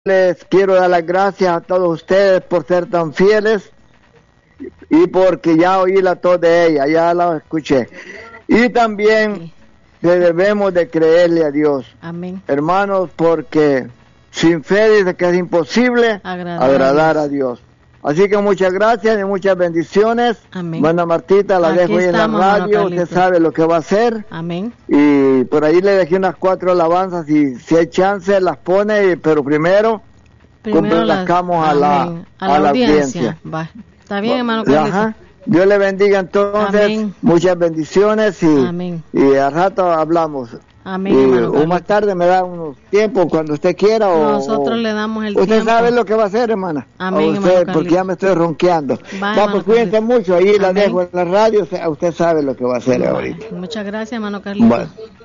Les quiero dar las gracias a todos ustedes por ser tan fieles y porque ya oí la tos de ella, ya la escuché. Y también debemos de creerle a Dios. Amén. Hermanos, porque sin fe dice que es imposible agradar a Dios. Así que muchas gracias y muchas bendiciones. Amén. Bueno, Martita, la dejo ahí en la radio, usted sabe lo que va a hacer. Amén. Y por ahí le dejé unas 4 alabanzas y si hay chance las pone, pero primero complazcamos a la audiencia. Va. Está bien, hermano Carlitos. Ajá. Dios le bendiga entonces. Amén. Muchas bendiciones y al rato hablamos. Amén, hermano o más tarde me da unos tiempos cuando usted quiera. Nosotros le damos el tiempo. Usted sabe lo que va a hacer, hermana. Amén, usted, porque ya me estoy ronqueando. Pues cuídense mucho. Ahí la dejo en la radio. Usted sabe lo que va a hacer ahorita. Muchas gracias, hermano Carlitos.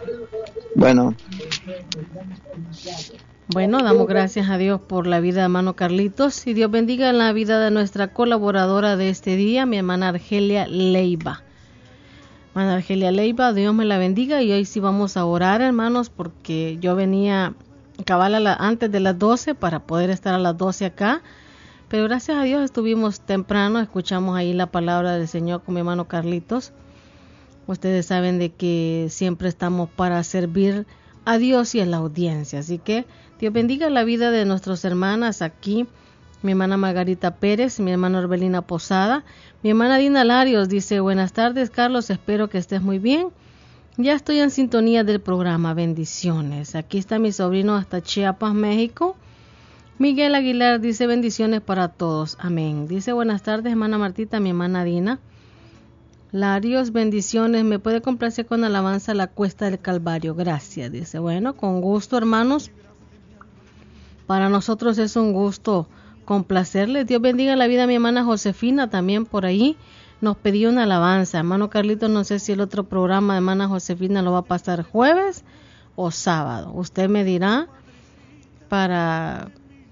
Bueno, damos gracias a Dios por la vida de hermano Carlitos y Dios bendiga la vida de nuestra colaboradora de este día, mi hermana Argelia Leiva. Hermana Argelia Leiva, Dios me la bendiga y hoy sí vamos a orar, hermanos, porque yo venía cabal antes de las 12 para poder estar a las 12 acá, pero gracias a Dios estuvimos temprano, escuchamos ahí la palabra del Señor con mi hermano Carlitos. Ustedes saben de que siempre estamos para servir a Dios y a la audiencia, así que Dios bendiga la vida de nuestras hermanas aquí, mi hermana Margarita Pérez, mi hermana Orbelina Posada, mi hermana Dina Larios dice, buenas tardes Carlos, espero que estés muy bien, ya estoy en sintonía del programa, bendiciones, aquí está mi sobrino hasta Chiapas, México. Miguel Aguilar dice, bendiciones para todos, amén, dice, buenas tardes hermana Martita, mi hermana Dina Larios, bendiciones, me puede complacer con alabanza la cuesta del Calvario, gracias, dice, bueno, con gusto hermanos, para nosotros es un gusto complacerles, Dios bendiga la vida de mi hermana Josefina, también por ahí nos pidió una alabanza, hermano Carlitos, no sé si el otro programa de hermana Josefina lo va a pasar jueves o sábado, usted me dirá para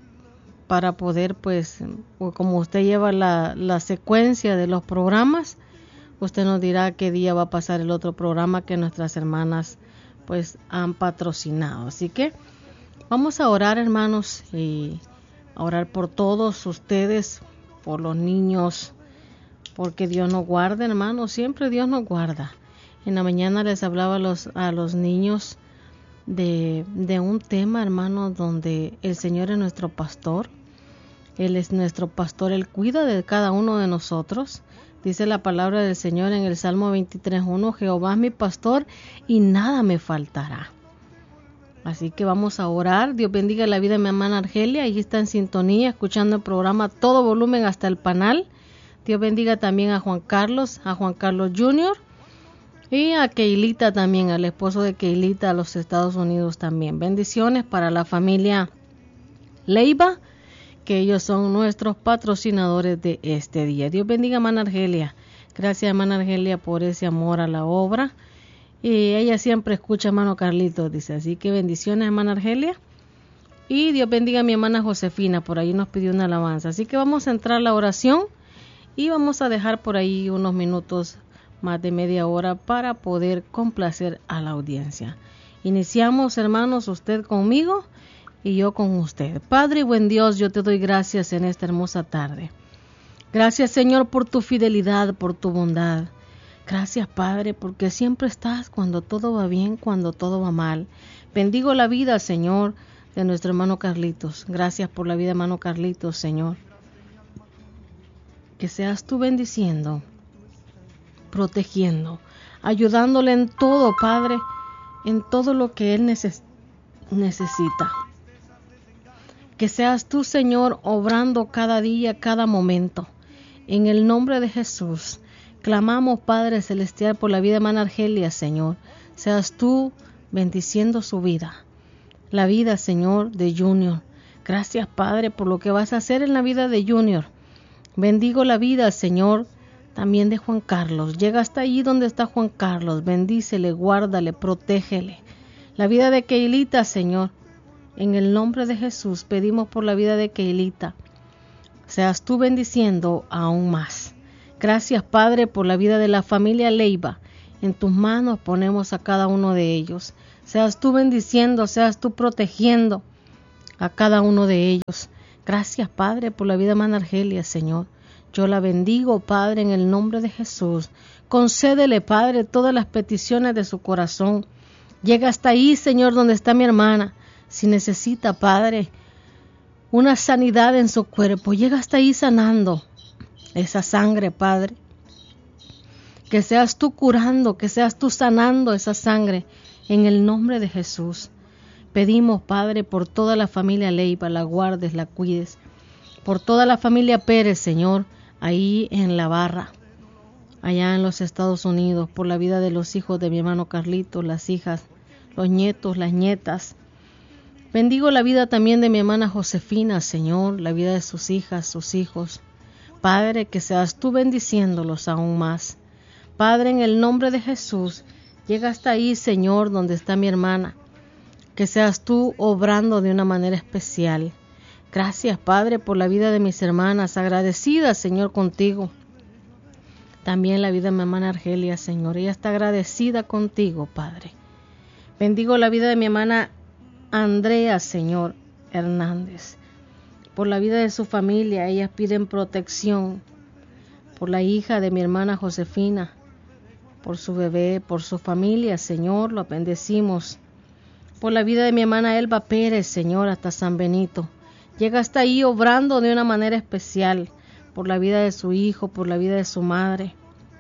poder pues, como usted lleva la secuencia de los programas, usted nos dirá qué día va a pasar el otro programa que nuestras hermanas pues han patrocinado. Así que vamos a orar, hermanos, y a orar por todos ustedes, por los niños, porque Dios nos guarda, hermanos, siempre Dios nos guarda. En la mañana les hablaba a los niños de un tema, hermanos, donde el Señor es nuestro pastor. Él es nuestro pastor, Él cuida de cada uno de nosotros. Dice la palabra del Señor en el Salmo 23:1, Jehová es mi pastor y nada me faltará. Así que vamos a orar. Dios bendiga la vida de mi hermana Argelia. Ahí está en sintonía, escuchando el programa todo volumen hasta el panal. Dios bendiga también a Juan Carlos Jr. y a Keilita también, al esposo de Keilita a los Estados Unidos también. Bendiciones para la familia Leiva, que ellos son nuestros patrocinadores de este día. Dios bendiga a hermana Argelia. Gracias hermana Argelia por ese amor a la obra. Y ella siempre escucha hermano Carlitos, dice. Así que bendiciones hermana Argelia. Y Dios bendiga a mi hermana Josefina, por ahí nos pidió una alabanza. Así que vamos a entrar a la oración y vamos a dejar por ahí unos minutos, más de media hora, para poder complacer a la audiencia. Iniciamos, hermanos, usted conmigo y yo con usted. Padre y buen Dios, yo te doy gracias en esta hermosa tarde. Gracias, Señor, por tu fidelidad, por tu bondad. Gracias, Padre, porque siempre estás cuando todo va bien, cuando todo va mal. Bendigo la vida, Señor, de nuestro hermano Carlitos. Gracias por la vida de hermano Carlitos, Señor. Que seas tú bendiciendo, protegiendo, ayudándole en todo, Padre, en todo lo que él necesita. Que seas tú, Señor, obrando cada día, cada momento. En el nombre de Jesús, clamamos, Padre Celestial, por la vida de hermana Argelia, Señor. Seas tú bendiciendo su vida. La vida, Señor, de Junior. Gracias, Padre, por lo que vas a hacer en la vida de Junior. Bendigo la vida, Señor, también de Juan Carlos. Llega hasta allí donde está Juan Carlos. Bendícele, guárdale, protégele. La vida de Keilita, Señor. En el nombre de Jesús pedimos por la vida de Keilita. Seas tú bendiciendo aún más. Gracias, Padre, por la vida de la familia Leiva. En tus manos ponemos a cada uno de ellos. Seas tú bendiciendo, seas tú protegiendo. a cada uno de ellos. Gracias, Padre, por la vida de hermana Argelia, Señor. Yo la bendigo, Padre, en el nombre de Jesús. Concédele, Padre, todas las peticiones de su corazón. Llega hasta ahí, Señor, donde está mi hermana. Si necesita, Padre, una sanidad en su cuerpo, llega hasta ahí sanando esa sangre, Padre. Que seas tú curando, que seas tú sanando esa sangre en el nombre de Jesús. Pedimos, Padre, por toda la familia Leiva, la guardes, la cuides. Por toda la familia Pérez, Señor, ahí en La Barra, allá en los Estados Unidos, por la vida de los hijos de mi hermano Carlitos, las hijas, los nietos, las nietas. Bendigo la vida también de mi hermana Josefina, Señor, la vida de sus hijas, sus hijos. Padre, que seas tú bendiciéndolos aún más. Padre, en el nombre de Jesús, llega hasta ahí, Señor, donde está mi hermana. Que seas tú obrando de una manera especial. Gracias, Padre, por la vida de mis hermanas, agradecidas, Señor, contigo. También la vida de mi hermana Argelia, Señor, ella está agradecida contigo, Padre. Bendigo la vida de mi hermana Andrea, Señor, Hernández. Por la vida de su familia, ellas piden protección. Por la hija de mi hermana Josefina, por su bebé, por su familia, Señor, lo bendecimos. Por la vida de mi hermana Elba Pérez, Señor, hasta San Benito. Llega hasta ahí obrando de una manera especial, por la vida de su hijo, por la vida de su madre.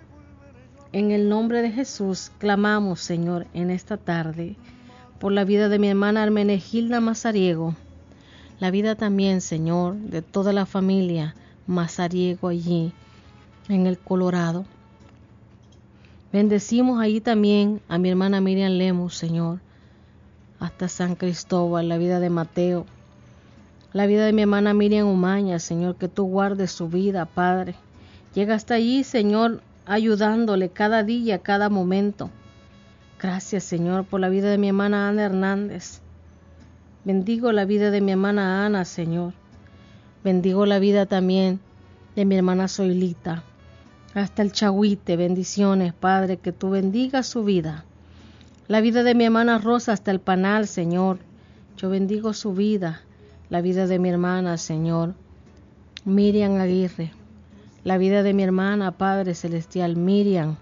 En el nombre de Jesús, clamamos, Señor, en esta tarde, por la vida de mi hermana Hermenegilda Mazariego. La vida también, Señor, de toda la familia Mazariego allí, en el Colorado. Bendecimos allí también a mi hermana Miriam Lemus, Señor, hasta San Cristóbal, la vida de Mateo, la vida de mi hermana Miriam Umaña, Señor, que tú guardes su vida, Padre. Llega hasta allí, Señor, ayudándole cada día, cada momento. Gracias, Señor, por la vida de mi hermana Ana Hernández. Bendigo la vida de mi hermana Ana, Señor. Bendigo la vida también de mi hermana Zoilita. Hasta el Chahuite, bendiciones, Padre, que tú bendigas su vida. La vida de mi hermana Rosa hasta el Panal, Señor. Yo bendigo su vida. La vida de mi hermana, Señor, Miriam Aguirre. La vida de mi hermana, Padre Celestial, Miriam.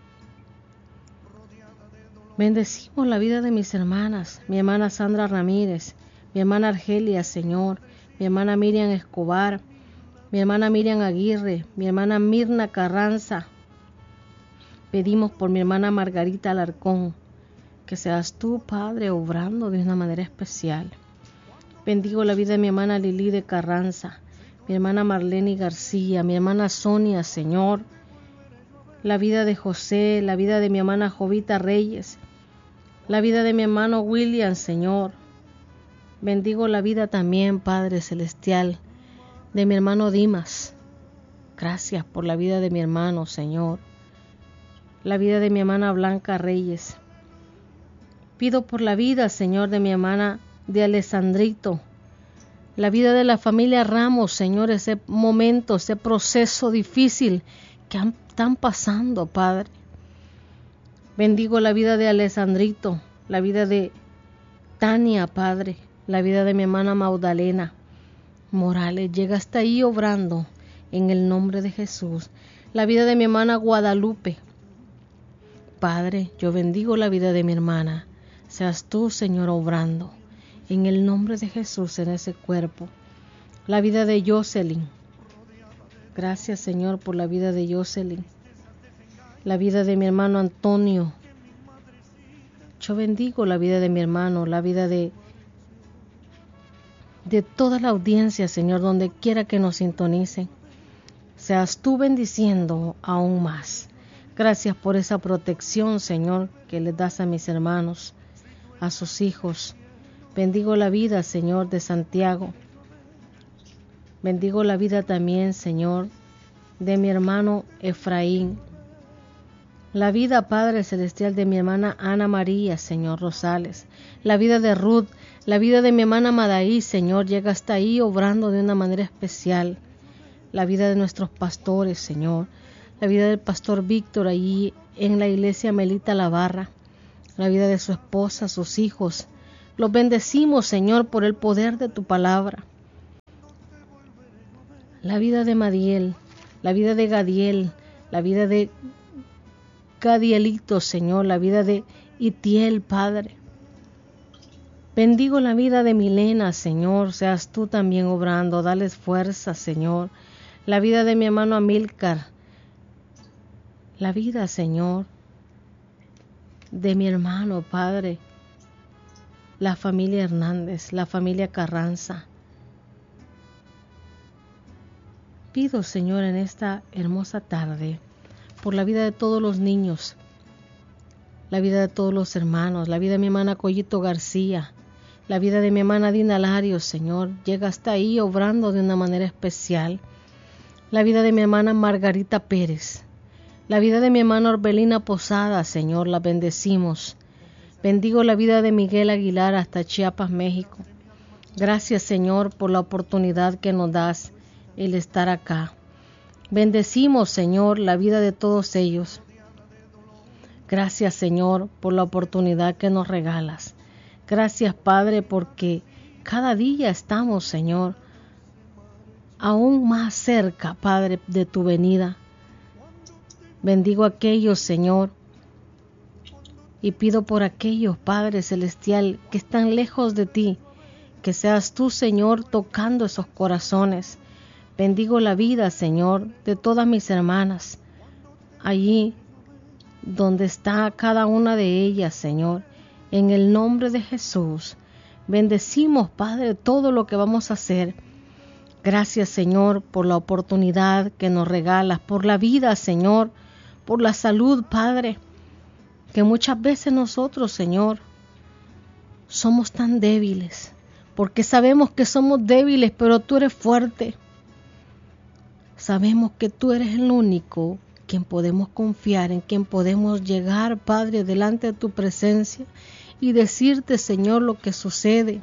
Bendecimos la vida de mis hermanas. Mi hermana Sandra Ramírez. Mi hermana Argelia, Señor. Mi hermana Miriam Escobar. Mi hermana Miriam Aguirre. Mi hermana Mirna Carranza. Pedimos por mi hermana Margarita Alarcón. Que seas tú, Padre, obrando de una manera especial. Bendigo la vida de mi hermana Lili de Carranza, mi hermana Marlene García, mi hermana Sonia, Señor. La vida de José, la vida de mi hermana Jovita Reyes, la vida de mi hermano William, Señor. Bendigo la vida también, Padre Celestial, de mi hermano Dimas. Gracias por la vida de mi hermano, Señor. La vida de mi hermana Blanca Reyes. Pido por la vida, Señor, de mi hermana de Alessandrito. La vida de la familia Ramos, Señor, ese momento, ese proceso difícil que están pasando, Padre. Bendigo la vida de Alessandrito, la vida de Tania, Padre, la vida de mi hermana Magdalena Morales. Llega hasta ahí obrando en el nombre de Jesús. La vida de mi hermana Guadalupe. Padre, yo bendigo la vida de mi hermana. Seas tú, Señor, obrando en el nombre de Jesús en ese cuerpo. La vida de Jocelyn. Gracias, Señor, por la vida de Jocelyn. La vida de mi hermano Antonio. Yo bendigo la vida de mi hermano, la vida de toda la audiencia, Señor, donde quiera que nos sintonicen. Seas tú bendiciendo aún más. Gracias por esa protección, Señor, que les das a mis hermanos, a sus hijos. Bendigo la vida, Señor, de Santiago. Bendigo la vida también, Señor, de mi hermano Efraín. La vida, Padre Celestial, de mi hermana Ana María, Señor Rosales. La vida de Ruth, la vida de mi hermana Madaí, Señor, llega hasta ahí obrando de una manera especial. La vida de nuestros pastores, Señor. La vida del pastor Víctor allí en la iglesia Melita La Barra. La vida de su esposa, sus hijos. Los bendecimos, Señor, por el poder de tu palabra. La vida de Madiel, la vida de Gadiel, la vida de Gadielito, Señor, la vida de Itiel, Padre. Bendigo la vida de Milena, Señor, seas tú también obrando, dales fuerza, Señor. La vida de mi hermano Amílcar, la vida, Señor, de mi hermano, Padre, la familia Hernández, la familia Carranza. Pido, Señor, en esta hermosa tarde, por la vida de todos los niños, la vida de todos los hermanos, la vida de mi hermana Collito García, la vida de mi hermana Dina Larios, Señor, llega hasta ahí obrando de una manera especial. La vida de mi hermana Margarita Pérez, la vida de mi hermana Orbelina Posada, Señor, la bendecimos. Bendigo la vida de Miguel Aguilar hasta Chiapas, México. Gracias, Señor, por la oportunidad que nos das el estar acá. Bendecimos, Señor, la vida de todos ellos. Gracias, Señor, por la oportunidad que nos regalas. Gracias, Padre, porque cada día estamos, Señor, aún más cerca, Padre, de tu venida. Bendigo a aquellos, Señor, y pido por aquellos, Padre Celestial, que están lejos de ti, que seas tú, Señor, tocando esos corazones. Bendigo la vida, Señor, de todas mis hermanas, allí donde está cada una de ellas, Señor, en el nombre de Jesús. Bendecimos, Padre, todo lo que vamos a hacer. Gracias, Señor, por la oportunidad que nos regalas, por la vida, Señor, por la salud, Padre, que muchas veces nosotros, Señor, somos tan débiles, porque sabemos que somos débiles, pero tú eres fuerte. Sabemos que tú eres el único quien podemos confiar, en quien podemos llegar, Padre, delante de tu presencia y decirte, Señor, lo que sucede.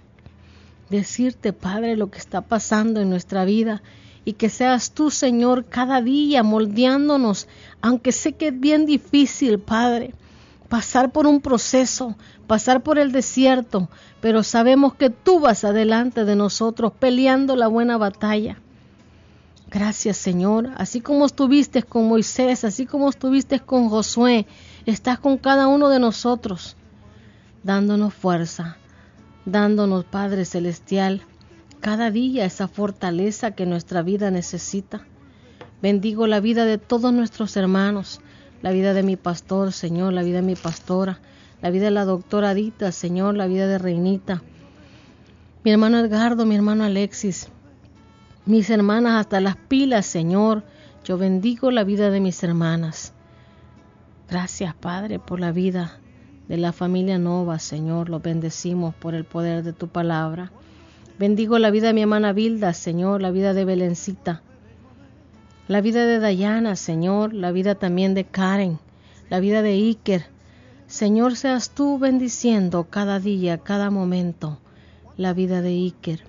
Decirte, Padre, lo que está pasando en nuestra vida y que seas tú, Señor, cada día moldeándonos, aunque sé que es bien difícil, Padre, pasar por un proceso, pasar por el desierto, pero sabemos que tú vas adelante de nosotros peleando la buena batalla. Gracias, Señor, así como estuviste con Moisés, así como estuviste con Josué, estás con cada uno de nosotros, dándonos fuerza, dándonos, Padre Celestial, cada día esa fortaleza que nuestra vida necesita. Bendigo la vida de todos nuestros hermanos, la vida de mi pastor, Señor, la vida de mi pastora, la vida de la doctora Adita, Señor, la vida de Reinita, mi hermano Edgardo, mi hermano Alexis, mis hermanas hasta las pilas, Señor. Yo bendigo la vida de mis hermanas. Gracias, Padre, por la vida de la familia Nova, Señor. Los bendecimos por el poder de tu palabra. Bendigo la vida de mi hermana Vilda, Señor, la vida de Belencita, la vida de Dayana, Señor, la vida también de Karen, la vida de Iker. Señor, seas tú bendiciendo cada día, cada momento, la vida de Iker.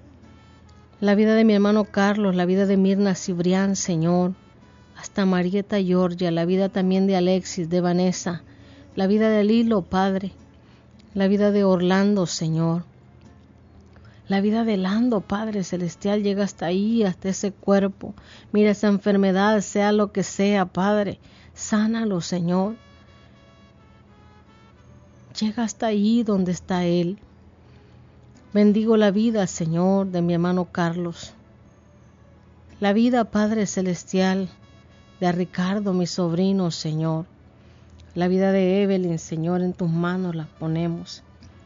La vida de mi hermano Carlos, la vida de Mirna Cibrián, Señor, hasta Marieta Georgia, la vida también de Alexis, de Vanessa, la vida de Lilo, Padre, la vida de Orlando, Señor, la vida de Lando, Padre Celestial, llega hasta ahí, hasta ese cuerpo. Mira esa enfermedad, sea lo que sea, Padre, sánalo, Señor. Llega hasta ahí donde está Él. Bendigo la vida, Señor, de mi hermano Carlos. La vida, Padre Celestial, de Ricardo, mi sobrino, Señor. La vida de Evelyn, Señor, en tus manos las ponemos.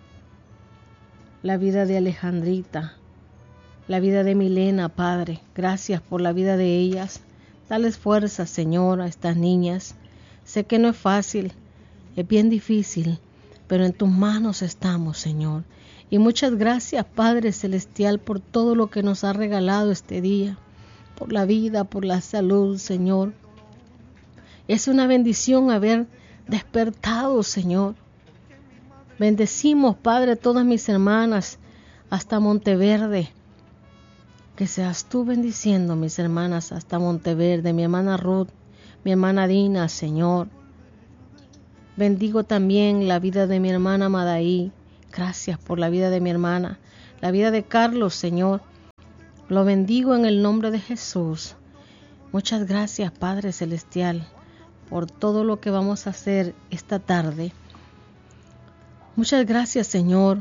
La vida de Alejandrita. La vida de Milena, Padre. Gracias por la vida de ellas. Dales fuerza, Señor, a estas niñas. Sé que no es fácil, es bien difícil, pero en tus manos estamos, Señor. Y muchas gracias, Padre Celestial, por todo lo que nos ha regalado este día, por la vida, por la salud, Señor. Es una bendición haber despertado, Señor. Bendecimos, Padre, todas mis hermanas, hasta Monteverde. Que seas tú bendiciendo mis hermanas hasta Monteverde, mi hermana Ruth, mi hermana Dina, Señor. Bendigo también la vida de mi hermana Madaí, Gracias por la vida de mi hermana, la vida de Carlos, Señor. Lo bendigo en el nombre de Jesús. Muchas gracias, Padre Celestial, por todo lo que vamos a hacer esta tarde. Muchas gracias, Señor,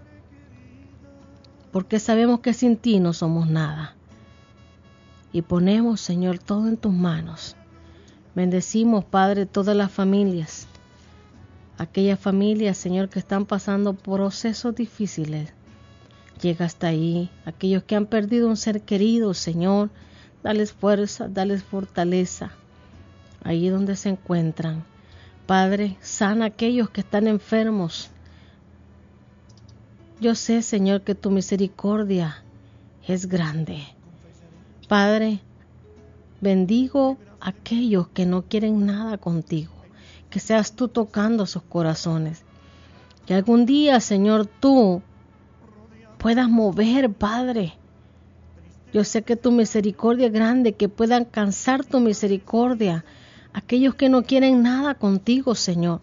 porque sabemos que sin ti no somos nada. Y ponemos, Señor, todo en tus manos. Bendecimos, Padre, todas las familias. Aquellas familias, Señor, que están pasando procesos difíciles. Llega hasta ahí. Aquellos que han perdido un ser querido, Señor, dales fuerza, dales fortaleza. Ahí donde se encuentran. Padre, sana a aquellos que están enfermos. Yo sé, Señor, que tu misericordia es grande. Padre, bendigo a aquellos que no quieren nada contigo. Que seas tú tocando sus corazones. Que algún día, Señor, tú puedas mover, Padre. Yo sé que tu misericordia es grande, que pueda alcanzar tu misericordia. Aquellos que no quieren nada contigo, Señor.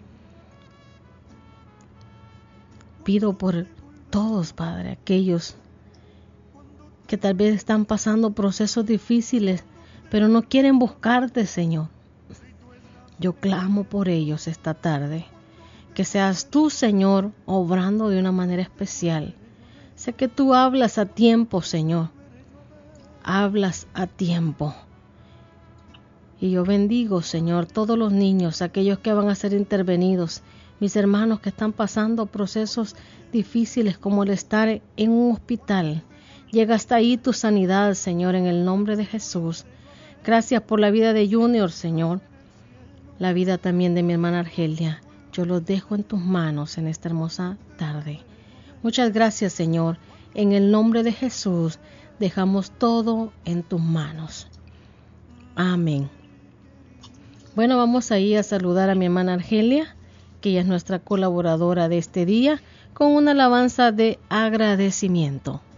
Pido por todos, Padre, aquellos que tal vez están pasando procesos difíciles, pero no quieren buscarte, Señor. Yo clamo por ellos esta tarde. Que seas tú, Señor, obrando de una manera especial. Sé que tú hablas a tiempo, Señor. Hablas a tiempo. Y yo bendigo, Señor, todos los niños, aquellos que van a ser intervenidos, mis hermanos que están pasando procesos difíciles como el estar en un hospital. Llega hasta ahí tu sanidad, Señor, en el nombre de Jesús. Gracias por la vida de Junior, Señor. La vida también de mi hermana Argelia. Yo los dejo en tus manos en esta hermosa tarde. Muchas gracias, Señor. En el nombre de Jesús, dejamos todo en tus manos. Amén. Bueno, vamos a ir a saludar a mi hermana Argelia, que ella es nuestra colaboradora de este día, con una alabanza de agradecimiento.